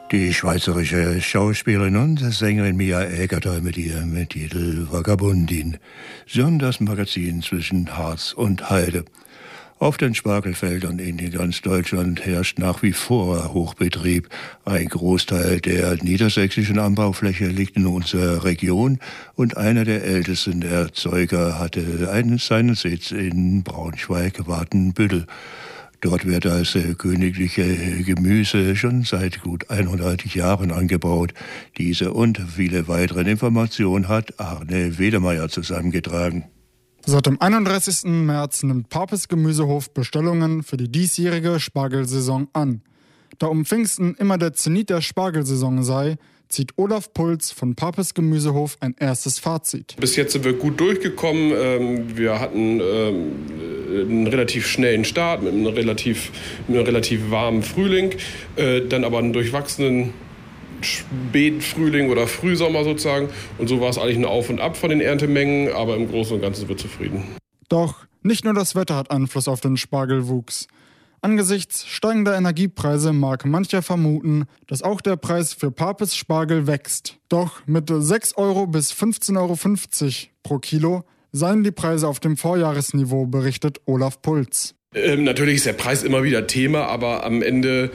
Die schweizerische Schauspielerin und Sängerin Mia Egerter mit ihrem Titel Vagabundin. Sie haben das Magazin zwischen Harz und Heide. Auf den Spargelfeldern in ganz Deutschland herrscht nach wie vor Hochbetrieb. Ein Großteil der niedersächsischen Anbaufläche liegt in unserer Region und einer der ältesten Erzeuger hatte seinen Sitz in Braunschweig-Watenbüttel. Dort wird das königliche Gemüse schon seit gut 100 Jahren angebaut. Diese und viele weitere Informationen hat Arne Wedemeyer zusammengetragen. Seit dem 31. März nimmt Papes Gemüsehof Bestellungen für die diesjährige Spargelsaison an. Da um Pfingsten immer der Zenit der Spargelsaison sei, zieht Olaf Puls von Papes Gemüsehof ein erstes Fazit. Bis jetzt sind wir gut durchgekommen. Wir hatten einen relativ schnellen Start mit einem relativ warmen Frühling, dann aber einen durchwachsenen Spätfrühling oder Frühsommer sozusagen. Und so war es eigentlich ein Auf und Ab von den Erntemengen, aber im Großen und Ganzen sind wir zufrieden. Doch nicht nur das Wetter hat Einfluss auf den Spargelwuchs. Angesichts steigender Energiepreise mag mancher vermuten, dass auch der Preis für Papes Spargel wächst. Doch mit 6 Euro bis 15,50 Euro pro Kilo seien die Preise auf dem Vorjahresniveau, berichtet Olaf Puls. Natürlich ist der Preis immer wieder Thema, aber am Ende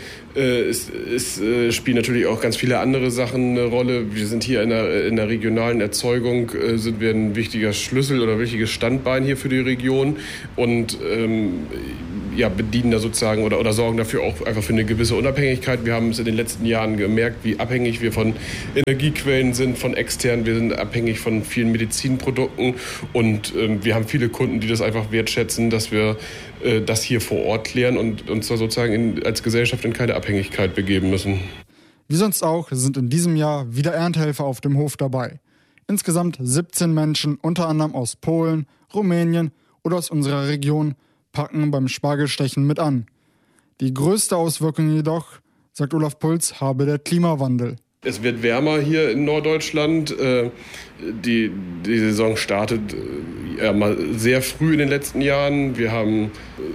spielen natürlich auch ganz viele andere Sachen eine Rolle. Wir sind hier in der regionalen Erzeugung, sind wir ein wichtiger Schlüssel oder wichtiges Standbein hier für die Region und bedienen da sozusagen oder sorgen dafür auch einfach für eine gewisse Unabhängigkeit. Wir haben es in den letzten Jahren gemerkt, wie abhängig wir von Energiequellen sind, von externen. Wir sind abhängig von vielen Medizinprodukten und wir haben viele Kunden, die das einfach wertschätzen, dass wir das hier vor Ort klären und uns da sozusagen als Gesellschaft in keine Abhängigkeit begeben müssen. Wie sonst auch sind in diesem Jahr wieder Erntehelfer auf dem Hof dabei. Insgesamt 17 Menschen, unter anderem aus Polen, Rumänien oder aus unserer Region, packen beim Spargelstechen mit an. Die größte Auswirkung jedoch, sagt Olaf Puls, habe der Klimawandel. Es wird wärmer hier in Norddeutschland. Die Saison startet mal sehr früh in den letzten Jahren. Wir haben,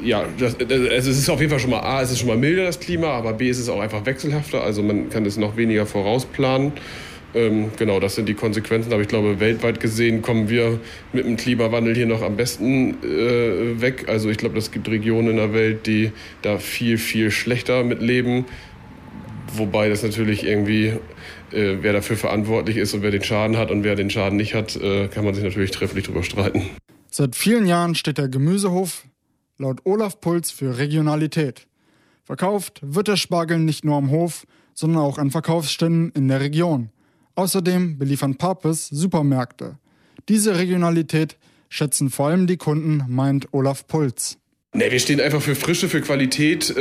es ist auf jeden Fall schon mal A, es ist schon mal milder das Klima, aber B, es ist auch einfach wechselhafter. Also man kann es noch weniger vorausplanen. Genau, das sind die Konsequenzen. Aber ich glaube, weltweit gesehen kommen wir mit dem Klimawandel hier noch am besten weg. Also ich glaube, es gibt Regionen in der Welt, die da viel, viel schlechter mit leben. Wobei das natürlich irgendwie, wer dafür verantwortlich ist und wer den Schaden hat und wer den Schaden nicht hat, kann man sich natürlich trefflich drüber streiten. Seit vielen Jahren steht der Gemüsehof laut Olaf Puls für Regionalität. Verkauft wird der Spargel nicht nur am Hof, sondern auch an Verkaufsständen in der Region. Außerdem beliefern Papes Supermärkte. Diese Regionalität schätzen vor allem die Kunden, meint Olaf Puls. Nee, wir stehen einfach für Frische, für Qualität.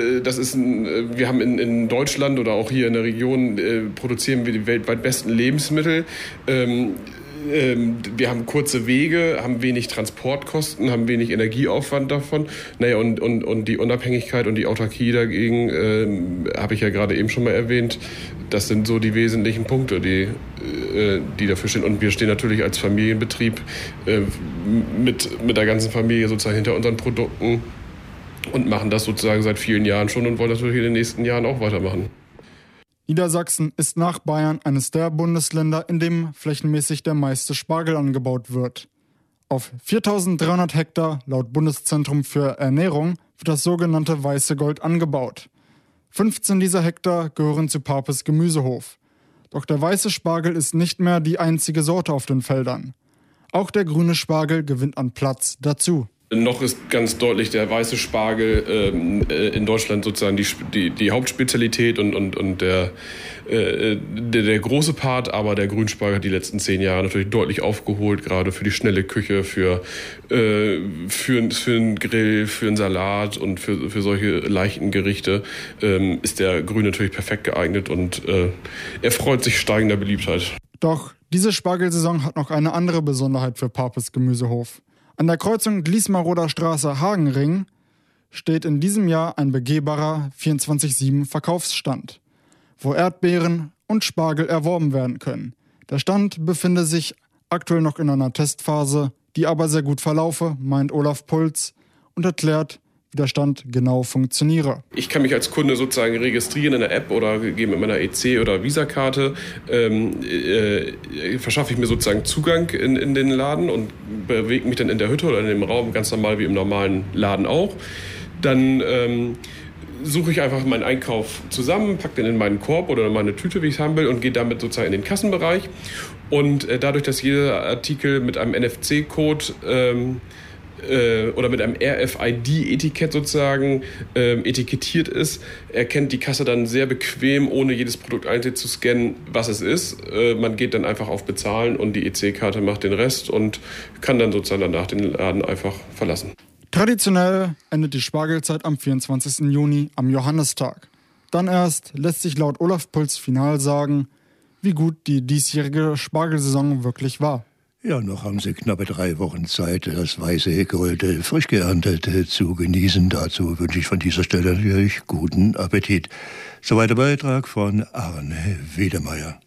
Wir haben in Deutschland oder auch hier in der Region produzieren wir die weltweit besten Lebensmittel. Wir haben kurze Wege, haben wenig Transportkosten, haben wenig Energieaufwand davon. Naja, und die Unabhängigkeit und die Autarkie dagegen, habe ich ja gerade eben schon mal erwähnt. Das sind so die wesentlichen Punkte, die dafür stehen. Und wir stehen natürlich als Familienbetrieb mit der ganzen Familie sozusagen hinter unseren Produkten und machen das sozusagen seit vielen Jahren schon und wollen das natürlich in den nächsten Jahren auch weitermachen. Niedersachsen ist nach Bayern eines der Bundesländer, in dem flächenmäßig der meiste Spargel angebaut wird. Auf 4.300 Hektar, laut Bundeszentrum für Ernährung, wird das sogenannte Weiße Gold angebaut. 15 dieser Hektar gehören zu Papes Gemüsehof. Doch der weiße Spargel ist nicht mehr die einzige Sorte auf den Feldern. Auch der grüne Spargel gewinnt an Platz dazu. Noch ist ganz deutlich der weiße Spargel in Deutschland sozusagen die Hauptspezialität und der große Part, aber der Grünspargel hat die letzten 10 Jahre natürlich deutlich aufgeholt, gerade für die schnelle Küche, für einen Grill, für einen Salat und für solche leichten Gerichte ist der Grün natürlich perfekt geeignet und erfreut sich steigender Beliebtheit. Doch diese Spargelsaison hat noch eine andere Besonderheit für Papes Gemüsehof. An der Kreuzung Gliesmaroder Straße-Hagenring steht in diesem Jahr ein begehbarer 24/7-Verkaufsstand, wo Erdbeeren und Spargel erworben werden können. Der Stand befinde sich aktuell noch in einer Testphase, die aber sehr gut verlaufe, meint Olaf Puls und erklärt, wie der Stand genau funktioniere. Ich kann mich als Kunde sozusagen registrieren in der App oder gehe mit meiner EC- oder Visa-Karte, verschaffe ich mir sozusagen Zugang in den Laden und bewege mich dann in der Hütte oder in dem Raum ganz normal wie im normalen Laden auch. Dann suche ich einfach meinen Einkauf zusammen, packe den in meinen Korb oder in meine Tüte, wie ich es haben will, und gehe damit sozusagen in den Kassenbereich. Und dadurch, dass jeder Artikel mit einem NFC-Code oder mit einem RFID-Etikett sozusagen etikettiert ist, erkennt die Kasse dann sehr bequem, ohne jedes Produkt einzeln zu scannen, was es ist. Man geht dann einfach auf Bezahlen und die EC-Karte macht den Rest und kann dann sozusagen danach den Laden einfach verlassen. Traditionell endet die Spargelzeit am 24. Juni, am Johannistag. Dann erst lässt sich laut Olaf Puls final sagen, wie gut die diesjährige Spargelsaison wirklich war. Ja, noch haben Sie knappe 3 Wochen Zeit, das weiße Gerölte, frisch geerntete zu genießen. Dazu wünsche ich von dieser Stelle natürlich guten Appetit. Soweit der Beitrag von Arne Wedemeyer.